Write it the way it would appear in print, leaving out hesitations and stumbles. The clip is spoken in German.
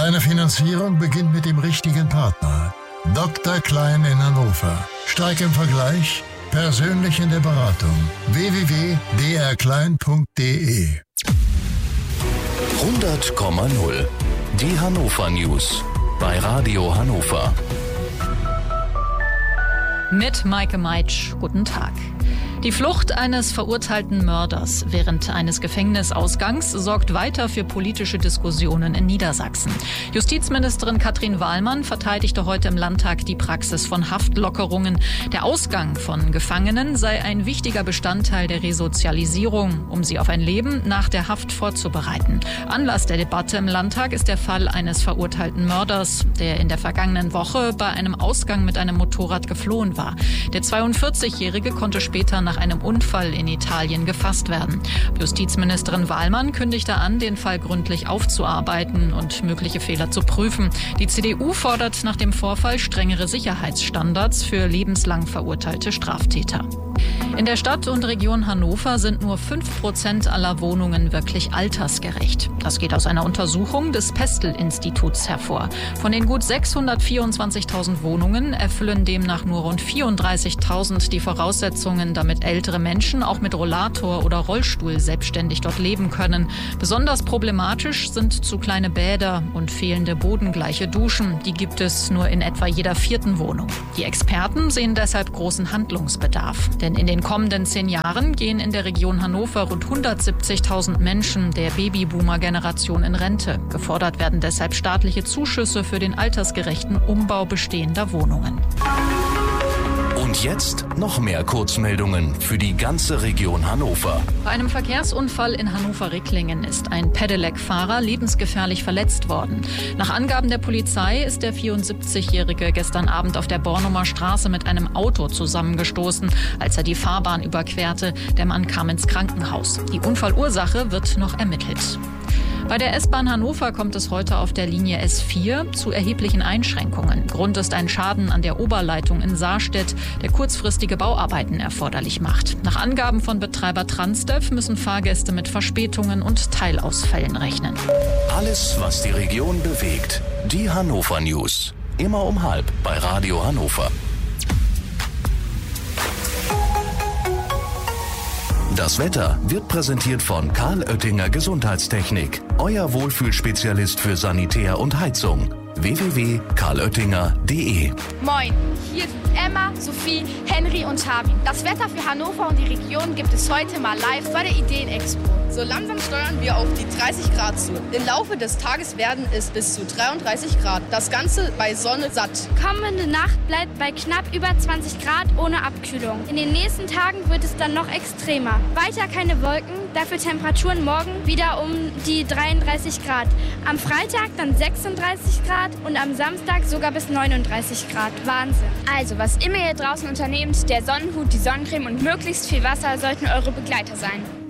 Deine Finanzierung beginnt mit dem richtigen Partner. Dr. Klein in Hannover. Stark im Vergleich, persönlich in der Beratung. www.drklein.de 100,0. Die Hannover News bei Radio Hannover. Mit Maike Meitsch, guten Tag. Die Flucht eines verurteilten Mörders während eines Gefängnisausgangs sorgt weiter für politische Diskussionen in Niedersachsen. Justizministerin Katrin Wahlmann verteidigte heute im Landtag die Praxis von Haftlockerungen. Der Ausgang von Gefangenen sei ein wichtiger Bestandteil der Resozialisierung, um sie auf ein Leben nach der Haft vorzubereiten. Anlass der Debatte im Landtag ist der Fall eines verurteilten Mörders, der in der vergangenen Woche bei einem Ausgang mit einem Motorrad geflohen war. Der 42-Jährige konnte später nach einem Unfall in Italien gefasst werden. Justizministerin Wahlmann kündigte an, den Fall gründlich aufzuarbeiten und mögliche Fehler zu prüfen. Die CDU fordert nach dem Vorfall strengere Sicherheitsstandards für lebenslang verurteilte Straftäter. In der Stadt und Region Hannover sind nur 5% aller Wohnungen wirklich altersgerecht. Das geht aus einer Untersuchung des Pestel-Instituts hervor. Von den gut 624.000 Wohnungen erfüllen demnach nur rund 34.000 die Voraussetzungen, damit ältere Menschen auch mit Rollator oder Rollstuhl selbstständig dort leben können. Besonders problematisch sind zu kleine Bäder und fehlende bodengleiche Duschen. Die gibt es nur in etwa jeder 4. Wohnung. Die Experten sehen deshalb großen Handlungsbedarf. Denn in den kommenden 10 Jahren gehen in der Region Hannover rund 170.000 Menschen der Babyboomer-Generation in Rente. Gefordert werden deshalb staatliche Zuschüsse für den altersgerechten Umbau bestehender Wohnungen. Und jetzt noch mehr Kurzmeldungen für die ganze Region Hannover. Bei einem Verkehrsunfall in Hannover-Ricklingen ist ein Pedelec-Fahrer lebensgefährlich verletzt worden. Nach Angaben der Polizei ist der 74-Jährige gestern Abend auf der Bornumer Straße mit einem Auto zusammengestoßen, als er die Fahrbahn überquerte. Der Mann kam ins Krankenhaus. Die Unfallursache wird noch ermittelt. Bei der S-Bahn Hannover kommt es heute auf der Linie S4 zu erheblichen Einschränkungen. Grund ist ein Schaden an der Oberleitung in Saarstedt, der kurzfristige Bauarbeiten erforderlich macht. Nach Angaben von Betreiber Transdev müssen Fahrgäste mit Verspätungen und Teilausfällen rechnen. Alles, was die Region bewegt. Die Hannover News. Immer um 12:30 bei Radio Hannover. Das Wetter wird präsentiert von Karl Oettinger Gesundheitstechnik. Euer Wohlfühlspezialist für Sanitär und Heizung. www.karloettinger.de. Moin, hier sind Emma, Sophie, Henry und Harvin. Das Wetter für Hannover und die Region gibt es heute mal live bei der Ideenexpo. So langsam steuern wir auf die 30 Grad zu. Im Laufe des Tages werden es bis zu 33 Grad. Das Ganze bei Sonne satt. Kommende Nacht bleibt bei knapp über 20 Grad ohne Abkühlung. In den nächsten Tagen wird es dann noch extremer. Weiter keine Wolken, dafür Temperaturen morgen wieder um die 33 Grad. Am Freitag dann 36 Grad und am Samstag sogar bis 39 Grad. Wahnsinn. Also, was immer ihr draußen unternehmt, der Sonnenhut, die Sonnencreme und möglichst viel Wasser sollten eure Begleiter sein.